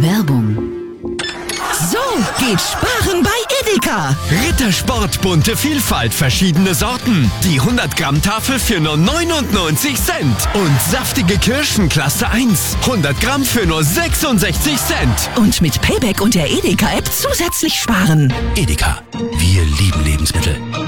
Werbung. So geht Sparen bei Edeka. Rittersport, bunte Vielfalt, verschiedene Sorten. Die 100 Gramm Tafel für nur 99 Cent. Und saftige Kirschen Klasse 1. 100 Gramm für nur 66 Cent. Und mit Payback und der Edeka-App zusätzlich sparen. Edeka. Wir lieben Lebensmittel.